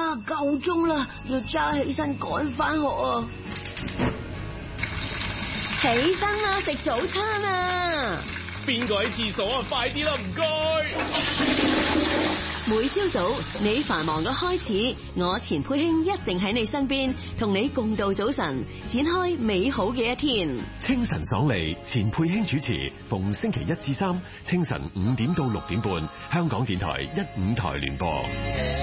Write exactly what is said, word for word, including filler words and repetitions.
啊，夠鐘啦，要揸起身趕翻學啊！起身啦，食早餐啊！ 邊個喺廁所啊？快啲啦，唔該！ 每朝早你繁忙嘅開始，我錢佩卿一定喺你身邊，同你共度早晨，展開美好嘅一天。 清晨爽利，錢佩卿主持，逢星期一至三清晨五點到六點半，香港電台一五台聯播。